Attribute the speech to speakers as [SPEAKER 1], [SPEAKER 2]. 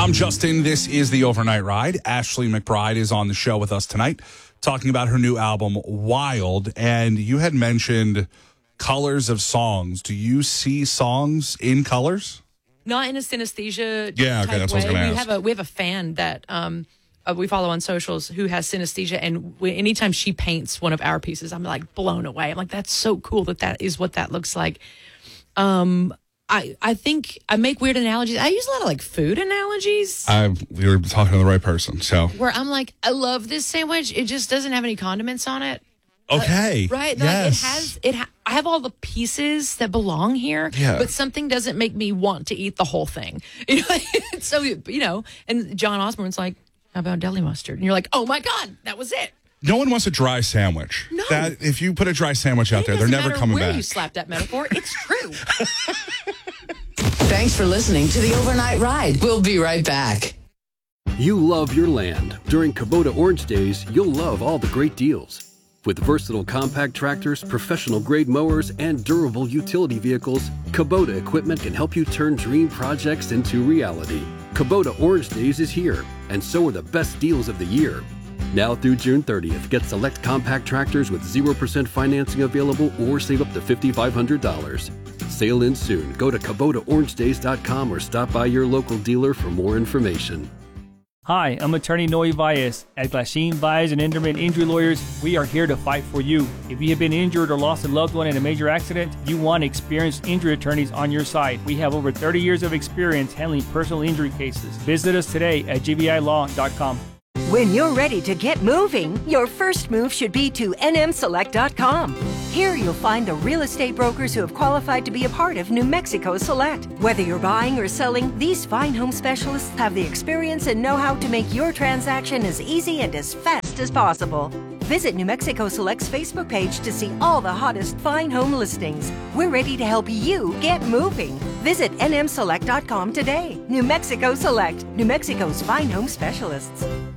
[SPEAKER 1] I'm Justin. This is the Overnight Ride. Ashley McBryde is on the show with us tonight, talking about her new album, Wild. And you had mentioned colors of songs. Do you see songs in colors?
[SPEAKER 2] Not in a synesthesia
[SPEAKER 1] okay,
[SPEAKER 2] type
[SPEAKER 1] that's
[SPEAKER 2] way.
[SPEAKER 1] what I was going to ask.
[SPEAKER 2] We have a fan that we follow on socials who has synesthesia, and anytime she paints one of our pieces, I'm like blown away. I'm like, that's so cool that is what that looks like. I think I make weird analogies. I use a lot of like food analogies.
[SPEAKER 1] We were talking to the right person. So
[SPEAKER 2] where I'm like, I love this sandwich. It just doesn't have any condiments on it.
[SPEAKER 1] Okay.
[SPEAKER 2] Right?
[SPEAKER 1] Yes.
[SPEAKER 2] Like I have all the pieces that belong here, but something doesn't make me want to eat the whole thing. You know? So, and John Osborne's like, how about deli mustard? And you're like, oh my God, that was it.
[SPEAKER 1] No one wants a dry sandwich.
[SPEAKER 2] No.
[SPEAKER 1] That if you put a dry sandwich out there, they're never coming
[SPEAKER 2] where
[SPEAKER 1] back.
[SPEAKER 2] You slapped that metaphor. It's true.
[SPEAKER 3] Thanks for listening to the Overnight Ride. We'll be right back.
[SPEAKER 4] You love your land. During Kubota Orange Days, you'll love all the great deals. With versatile compact tractors, professional-grade mowers, and durable utility vehicles, Kubota equipment can help you turn dream projects into reality. Kubota Orange Days is here, and so are the best deals of the year. Now through June 30th, get select compact tractors with 0% financing available or save up to $5,500. Sail in soon. Go to KubotaOrangeDays.com or stop by your local dealer for more information.
[SPEAKER 5] Hi, I'm attorney Noe Valles. At Glasheen, Valles and Enderman Injury Lawyers, we are here to fight for you. If you have been injured or lost a loved one in a major accident, you want experienced injury attorneys on your side. We have over 30 years of experience handling personal injury cases. Visit us today at gvilaw.com.
[SPEAKER 6] When you're ready to get moving, your first move should be to nmselect.com. Here you'll find the real estate brokers who have qualified to be a part of New Mexico Select. Whether you're buying or selling, these fine home specialists have the experience and know-how to make your transaction as easy and as fast as possible. Visit New Mexico Select's Facebook page to see all the hottest fine home listings. We're ready to help you get moving. Visit nmselect.com today. New Mexico Select, New Mexico's fine home specialists.